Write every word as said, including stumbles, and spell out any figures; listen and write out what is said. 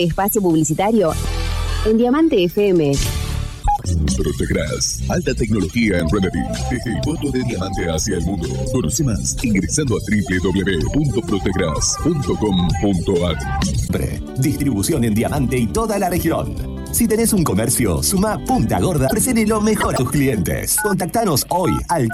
Espacio publicitario en Diamante F M. Protecras, alta tecnología en Remedy. Deje el voto de diamante hacia el mundo. Conoce más ingresando a doble u doble u doble u punto protecras punto com punto a r. Distribución en Diamante y toda la región. Si tenés un comercio, suma Punta Gorda, ofrecele lo mejor a tus clientes. Contactanos hoy al